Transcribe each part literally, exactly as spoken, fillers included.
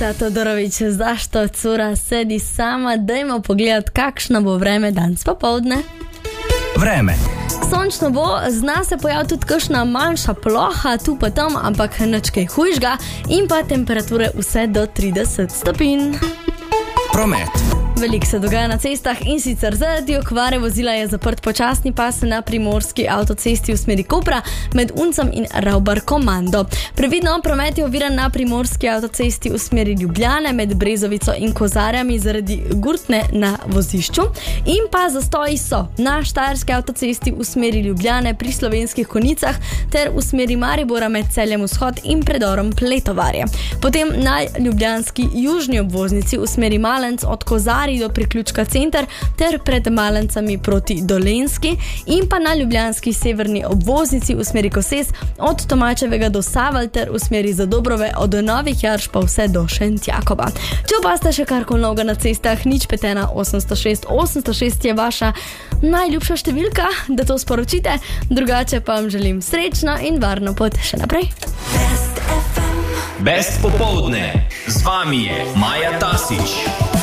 Majica Todorović, zašto cura sedi sama? Dajmo pogledat, kakšno bo vreme danes popoldne. Vreme. Sončno bo, zna se pojaviti tudi kakšna manjša ploha, tu pa tam, ampak nič kaj hujšga, in pa temperature vse do trideset stopinj. Promet. Veliko se dogaja na cestah in sicer zaradi okvare vozila je zaprt počasni pas na primorski avtocesti v smeri Kopra med Uncem in Ravbar Komando. Previdno, promet je oviran na primorski avtocesti v smeri Ljubljane med Brezovico in Kozarjami zaradi gurtne na vozišču. In pa zastoji so na štajerski avtocesti v smeri Ljubljane pri Slovenskih Konjicah ter v smeri Maribora med Celjem Vzhod in predorom Pletovarje. Potem na ljubljanski južni obvoznici v smeri Malenc od Kozarij do priključka Center ter pred Malencami proti Dolenjski in pa na ljubljanski severni obvoznici v smeri Koses od Tomačevega do Saval ter v smeri Zadobrove od Novih Jarš pa vse do Šentjakova. Če pa ste še karkoli novega na cestah, nič petena osemsto šest osemsto šest je vaša najljubša številka, da to sporočite, drugače pa vam želim srečno in varno pot še naprej. Best popoldne. Z vami je Maja Tasić.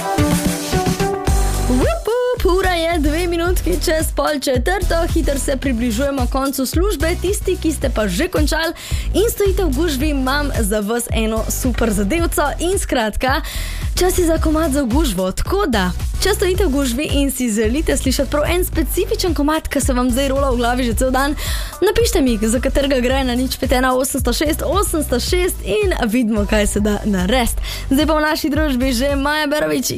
Ura je dve minutki čez pol četrto, hitro se približujemo koncu službe, tisti, ki ste pa že končali in stojite v gužvi, imam za vas eno super zadevco in skratka, čas je za komad za gužvo, tako da, če stojite v gužvi in si želite slišati prav en specifičen komad, ki se vam zdaj rola v glavi že cel dan, napište mi, za katerega gre na nič petena osemsto šest osemsto šest in vidimo, kaj se da narediti. Zdaj pa v naši družbi že Maja Berović